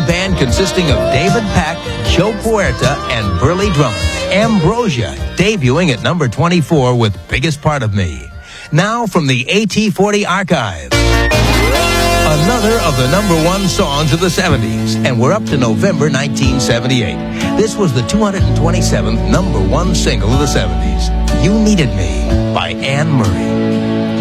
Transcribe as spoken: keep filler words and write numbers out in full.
band consisting of David Pack, Joe Puerta, and Burley Drummond. Ambrosia, debuting at number twenty-four with Biggest Part of Me. Now from the A T forty archive. Another of the number one songs of the seventies, and we're up to November nineteen seventy-eight. This was the two hundred twenty-seventh number one single of the seventies, You Needed Me by Anne Murray.